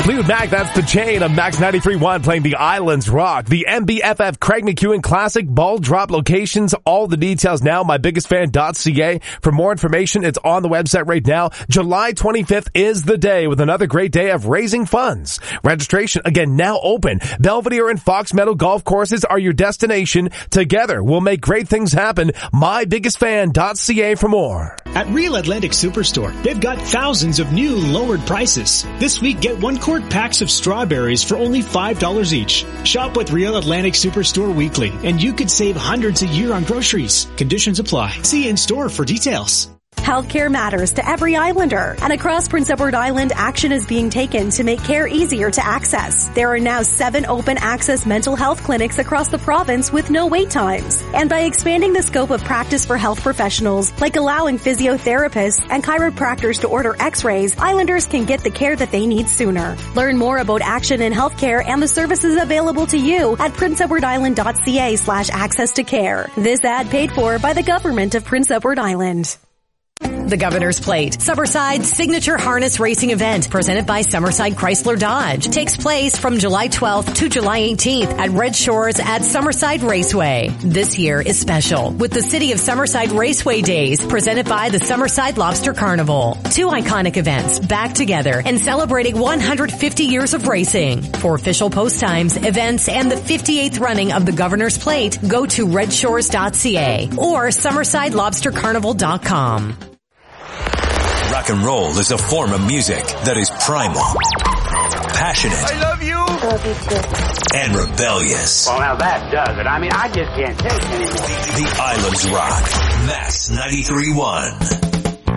Fleetwood Mac, that's The Chain of Max 93.1 playing The Islands Rock. The MBFF Craig McEwen Classic Ball Drop locations. All the details now, mybiggestfan.ca. For more information, it's on the website right now. July 25th is the day with another great day of raising funds. Registration, again, now open. Belvedere and Fox Meadow golf courses are your destination. Together, we'll make great things happen. mybiggestfan.ca for more. At Real Atlantic Superstore, they've got thousands of new lowered prices. This week, get 1-quart packs of strawberries for only $5 each. Shop with Real Atlantic Superstore weekly, and you could save hundreds a year on groceries. Conditions apply. See you in store for details. Healthcare matters to every Islander, and across Prince Edward Island, action is being taken to make care easier to access. There are now 7 open access mental health clinics across the province with no wait times. And by expanding the scope of practice for health professionals, like allowing physiotherapists and chiropractors to order x-rays, Islanders can get the care that they need sooner. Learn more about action in healthcare and the services available to you at princeedwardisland.ca/access to care. This ad paid for by the government of Prince Edward Island. The Governor's Plate, Summerside's signature harness racing event presented by Summerside Chrysler Dodge, takes place from July 12th to July 18th at Red Shores at Summerside Raceway. This year is special with the City of Summerside Raceway Days presented by the Summerside Lobster Carnival. 2 iconic events back together and celebrating 150 years of racing. For official post times, events, and the 58th running of the Governor's Plate, go to redshores.ca or summersidelobstercarnival.com. Rock and roll is a form of music that is primal, passionate, I love you, and rebellious. Well, now that does it. I mean, I just can't take it anymore. The Islands Rock, Max 93.1.